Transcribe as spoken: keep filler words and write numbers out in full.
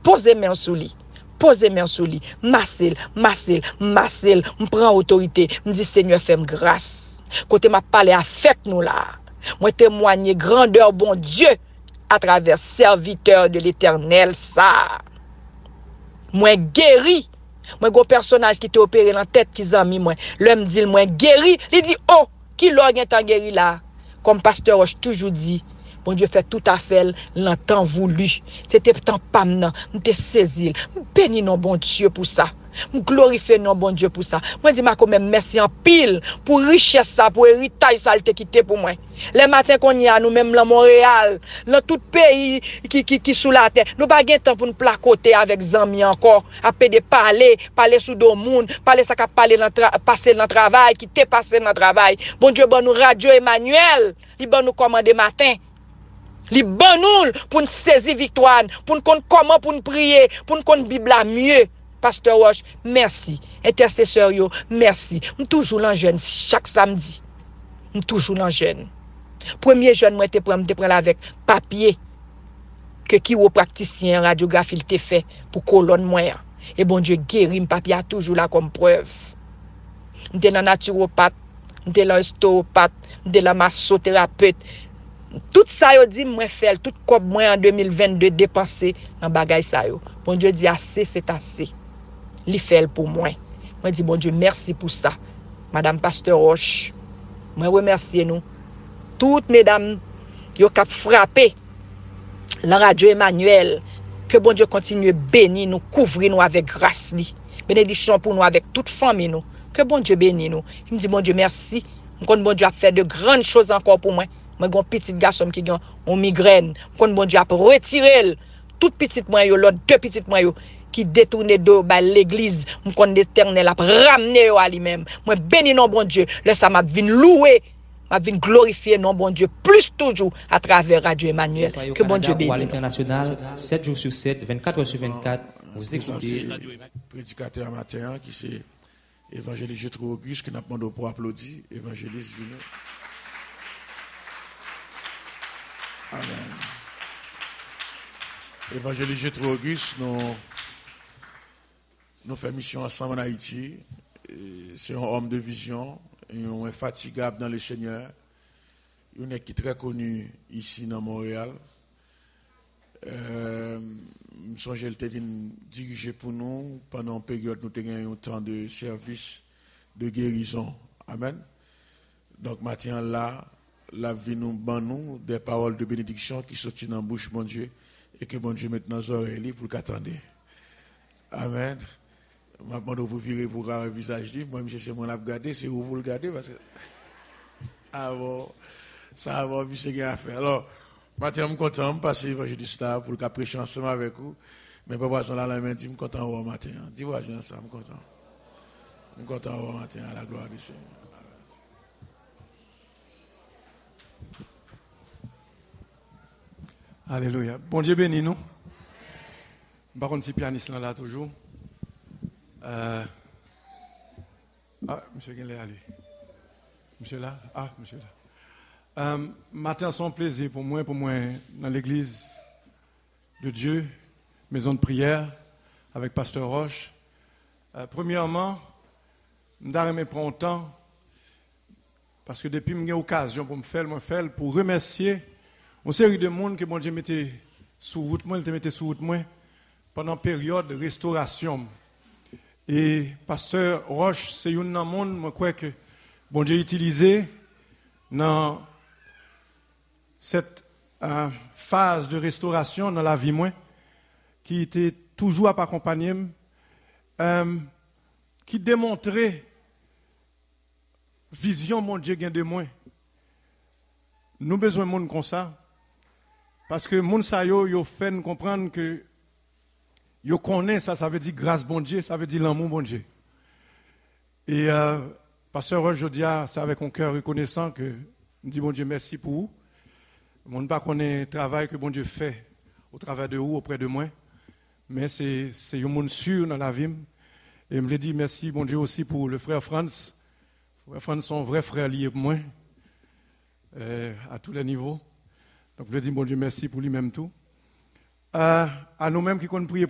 Posez main sous lui. Posez main sous lui. Massel, massel, massel. Je prends autorité. Je dis Seigneur, fais-moi grâce. Côté m'a parlé avec nous là. Moi témoigner grandeur bon Dieu à travers serviteur de l'Éternel ça. Moi guéri. Moi gon personnage qui t'est opéré dans tête qui zami moi. L'homme dit moi guéri, il dit oh, qui l'a tant guéri là. Comme pasteur Roche toujours dit, bon Dieu fait tout à fait l'entend voulu. C'était temps pas maintenant, m'te saisi. Béni non bon Dieu pour ça. Me glorifier non bon Dieu pour ça. Moi dis ma quand même merci en pile pour richesse ça, pour héritage ça te quitté pour moi. Les matins qu'on y a nous même dans Montréal, dans tout pays qui qui qui sous la terre, nous pas gain temps pour nous placoter avec amis encore, après de parler, parler sous do monde, parler ça qu'a parler dans passer dans travail, qui t'est passé dans travail. Bon Dieu bon nous radio Emmanuel, il bon nous commander matin. Li bon nous pour nous saisir victoire, pour nous connaître comment pour nous prier, pour nous connaître Bible mieux. Pasteur Roche, merci. Intercesseur yo, merci. Je toujours en jeune chaque samedi. Je toujours en jeune. Premier jeune moi te prendre te prendre avec papier que qui au praticien radiographie il te fait pour colonne moi. Et bon Dieu guéri, papier a toujours là comme preuve. M'te dans naturopathe, m'te dans ostéopathe, m'te dans massothérapeute. Tout ça yo dit moi faire tout comme moi en deux mille vingt-deux dépenser dans bagay ça yo. Bon Dieu dit assez c'est assez. Li fait pour moi. Moi dis bon Dieu merci pour ça. Madame Pasteur Roche. Moi remercie nous toutes mesdames yo cap frappé la radio Emmanuel. Que bon Dieu continue bénir nous, couvrir nous avec grâce li. Bénédiction pour nous avec toute famille nous. Que bon Dieu bénisse nous. Il me dit bon Dieu merci. Mon bon Dieu a fait de grandes choses encore pour moi. Moi gon petit garçon qui ont migraine. Mon bon Dieu a retirer toute petite moi yo l'autre deux petites moi yo qui détourné de ba l'église, mon connait l'Éternel a ramené à lui-même. Moi béni non bon Dieu, laisse ça m'a vinn louer, m'a vinn glorifier non bon Dieu plus toujours à travers Radio Emmanuel. Que bon Dieu bénisse. À l'international, sept jours sur sept, vingt-quatre heures sur vingt-quatre, vous écoutez prédicateur matin qui c'est évangéliste Jetro Auguste qui n'a pas demandé pour applaudir, évangéliste Vino. Amen. Évangéliste Jetro Auguste nous Nous faisons mission ensemble en Haïti. C'est un homme de vision, un infatigable dans le Seigneur. Il est très connu ici dans Montréal. Euh, je songe qu'il était dirigé pour nous pendant une période où nous avons un temps de service, de guérison. Amen. Donc maintenant là, la vie nous ban nous des paroles de bénédiction qui sortent dans la bouche de mon Dieu et que mon Dieu mette dans les oreilles pour qu'attendez. Amen. Je vais vous virer pour un visage libre. Moi, c'est mon regardé, c'est où vous le regardez parce que. Ah bon, ça va, monsieur, qu'il y a à faire. Alors, maintenant, je suis content de passer l'évangéliste là pour le prêcher ensemble avec vous. Mais pas voir son là, je suis content de voir matin. Dis-moi, je suis content. Je suis content de voir matin à la gloire du Seigneur. Alléluia. Bon Dieu béni nous. Par contre, si pianiste là, là toujours. Euh... Ah, monsieur Guinlé, allez. Monsieur là? Ah, monsieur là. Euh, matin, c'est un plaisir pour moi, pour moi, dans l'église de Dieu, maison de prière, avec Pasteur Roche. Euh, premièrement, je vais prendre un temps, parce que depuis que j'ai eu l'occasion pour me faire, me faire, pour remercier une série de monde que mon Dieu mettait sous route, moi, il mettait sous route, moi, pendant une période de restauration. Et Pasteur Roche, c'est un monde, je crois que bon Dieu utilisé dans cette euh, phase de restauration dans la vie, moi, qui était toujours à accompagner, euh, qui démontrait vision, mon Dieu, gain de moi. Nous avons besoin de monde comme ça, parce que monde ça yo, yo fait nous comprendre que yo connaît ça, ça veut dire grâce bon Dieu, ça veut dire l'amour bon Dieu. Et euh, Pasteur Roche, je dis, c'est avec un cœur reconnaissant que je dis bon Dieu merci pour vous. Je ne sais pas connaître le travail que bon Dieu fait au travers de vous, auprès de moi, mais c'est un monde sûr dans la vie. Et je me dis merci bon Dieu aussi pour le frère Franz. Le frère Franz, son vrai frère lié pour moi, euh, à tous les niveaux. Donc je dis bon Dieu merci pour lui-même tout. Euh, à nous-mêmes qui comptons prier